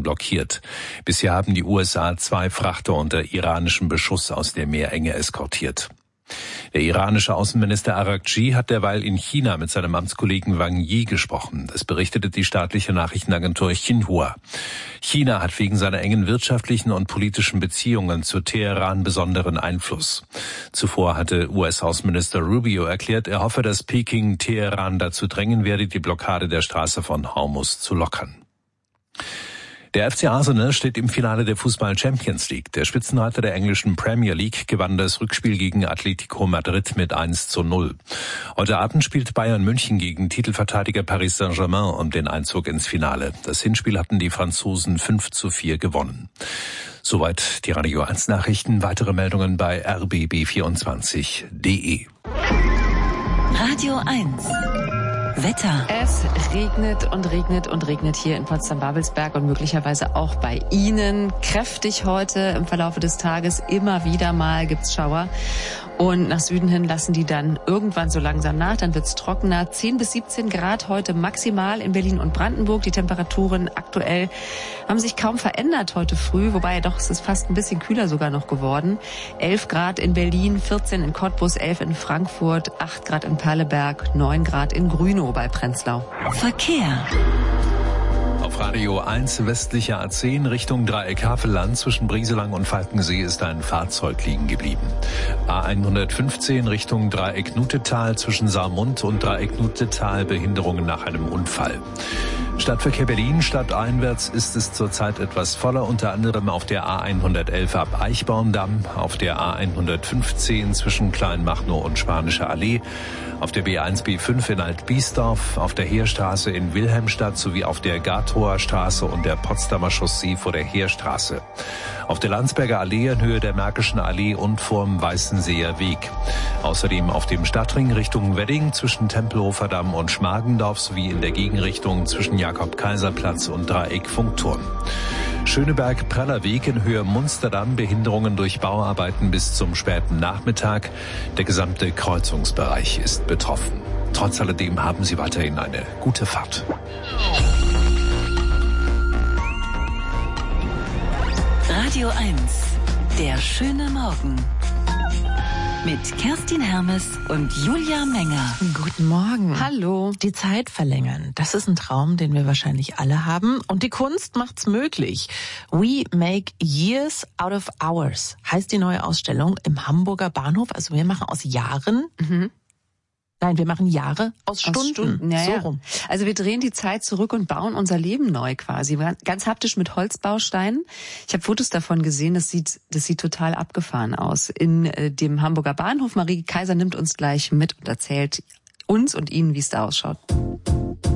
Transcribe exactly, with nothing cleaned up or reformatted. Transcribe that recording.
blockiert. Bisher haben die U S A zwei Frachter unter iranischem Beschuss aus der Meerenge eskortiert. Der iranische Außenminister Araghchi hat derweil in China mit seinem Amtskollegen Wang Yi gesprochen. Das berichtete die staatliche Nachrichtenagentur Xinhua. China hat wegen seiner engen wirtschaftlichen und politischen Beziehungen zu Teheran besonderen Einfluss. Zuvor hatte U S-Außenminister Rubio erklärt, er hoffe, dass Peking Teheran dazu drängen werde, die Blockade der Straße von Hormuz zu lockern. Der F C Arsenal steht im Finale der Fußball-Champions League. Der Spitzenreiter der englischen Premier League gewann das Rückspiel gegen Atletico Madrid mit eins zu null. Heute Abend spielt Bayern München gegen Titelverteidiger Paris Saint-Germain um den Einzug ins Finale. Das Hinspiel hatten die Franzosen fünf zu vier gewonnen. Soweit die Radio eins Nachrichten. Weitere Meldungen bei r b b vierundzwanzig punkt d e. Radio eins. Wetter. Es regnet und regnet und regnet hier in Potsdam-Babelsberg und möglicherweise auch bei Ihnen. Kräftig heute im Verlauf des Tages. Immer wieder mal gibt's Schauer. Und nach Süden hin lassen die dann irgendwann so langsam nach. Dann wird's trockener. zehn bis siebzehn Grad heute maximal in Berlin und Brandenburg. Die Temperaturen aktuell haben sich kaum verändert heute früh. Wobei doch, es ist fast ein bisschen kühler sogar noch geworden. elf Grad in Berlin, vierzehn in Cottbus, elf in Frankfurt, acht Grad in Perleberg, neun Grad in Grünow bei Prenzlau. Verkehr. Auf Radio eins westlicher A zehn Richtung Dreieck Havelland zwischen Brieselang und Falkensee ist ein Fahrzeug liegen geblieben. A hundertfünfzehn Richtung Dreieck Nutetal zwischen Saarmund und Dreieck Nutetal Behinderungen nach einem Unfall. Stadtverkehr Berlin stadteinwärts ist es zurzeit etwas voller, unter anderem auf der A hundertelf ab Eichborndamm, auf der A hundertfünfzehn zwischen Kleinmachnow und Spanische Allee, auf der B eins B fünf in Altbiesdorf, auf der Heerstraße in Wilhelmstadt sowie auf der Gatower Straße und der Potsdamer Chaussee vor der Heerstraße. Auf der Landsberger Allee in Höhe der Märkischen Allee und vorm Weißenseer Weg. Außerdem auf dem Stadtring Richtung Wedding zwischen Tempelhofer Damm und Schmargendorf sowie in der Gegenrichtung zwischen Jakob-Kaiser-Platz und Dreieck Funkturm. Schöneberg-Prellerweg in Höhe Munsterdamm, Behinderungen durch Bauarbeiten bis zum späten Nachmittag. Der gesamte Kreuzungsbereich ist betroffen. Trotz alledem haben Sie weiterhin eine gute Fahrt. Radio eins. Der schöne Morgen. Mit Kerstin Hermes und Julia Menger. Guten Morgen. Hallo. Die Zeit verlängern, das ist ein Traum, den wir wahrscheinlich alle haben. Und die Kunst macht's möglich. We make years out of hours heißt die neue Ausstellung im Hamburger Bahnhof. Also wir machen aus Jahren... Mhm. Nein, wir machen Jahre aus Stunden. Aus Stunden. Ja, so ja. rum. Also wir drehen die Zeit zurück und bauen unser Leben neu quasi. Ganz haptisch mit Holzbausteinen. Ich habe Fotos davon gesehen, das sieht, das sieht total abgefahren aus. In äh, dem Hamburger Bahnhof. Marie Kaiser nimmt uns gleich mit und erzählt uns und Ihnen, wie es da ausschaut.